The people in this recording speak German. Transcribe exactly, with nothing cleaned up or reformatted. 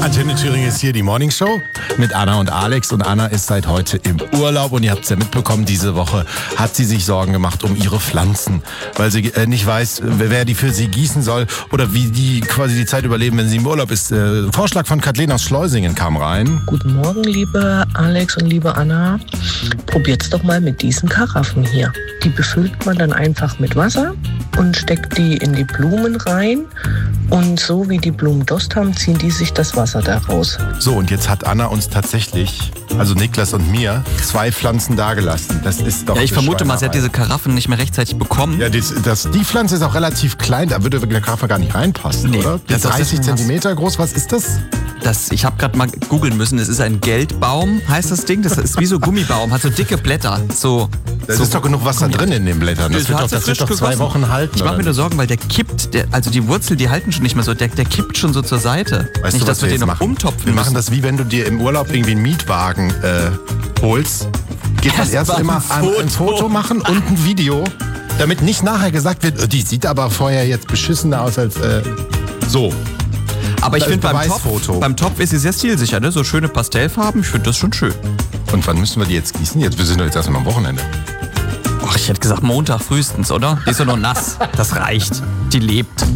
Antenne Thüringen ist hier die Morning Show mit Anna und Alex. Und Anna ist seit heute im Urlaub. Und ihr habt es ja mitbekommen, diese Woche hat sie sich Sorgen gemacht um ihre Pflanzen. Weil sie äh, nicht weiß, wer die für sie gießen soll oder wie die quasi die Zeit überleben, wenn sie im Urlaub ist. Äh, Vorschlag von Kathleen aus Schleusingen kam rein. Guten Morgen, liebe Alex und liebe Anna. Probiert's doch mal mit diesen Karaffen hier. Die befüllt man dann einfach mit Wasser und steckt die in die Blumen rein. Und so wie die Blumen Durst haben, ziehen die sich das Wasser da raus. So, und jetzt hat Anna uns tatsächlich, also Niklas und mir, zwei Pflanzen dagelassen. Das ist doch Ja, ich vermute mal, sie hat diese Karaffen nicht mehr rechtzeitig bekommen. Ja, das, das, die Pflanze ist auch relativ klein, da würde der Karaffe gar nicht reinpassen, Nee, oder? das ist dreißig Zentimeter groß, was ist das? Das, ich habe gerade mal googeln müssen, es ist ein Geldbaum, heißt das Ding. Das ist wie so Gummibaum, hat so dicke Blätter. So, Da so ist doch genug Wasser drin in den Blättern. Das Das wird hat doch, sie das wird frisch doch zwei gegossen. Wochen halten. Ich mache mir oder nur Sorgen, weil der kippt, der, also die Wurzel, die halten schon nicht mehr so, der, der kippt schon so zur Seite. Weißt nicht, du, was dass wir den jetzt noch machen? umtopfen Wir müssen. machen das wie wenn du dir im Urlaub irgendwie einen Mietwagen äh, holst. Geht man Erst erst mal immer ein ein, Foto. ein Foto machen und ein Video, damit nicht nachher gesagt wird, "Oh, die sieht aber vorher jetzt beschissener aus als äh, so. Aber ich Da finde ist beim Topf, Beweisfoto. beim Topf ist sie sehr stilsicher, ne? So schöne Pastellfarben, ich finde das schon schön. Und wann müssen wir die jetzt gießen? Jetzt, wir sind doch jetzt erstmal am Wochenende. Ach, ich hätte gesagt Montag frühestens, oder? Die ist doch noch nass. Das reicht. Die lebt.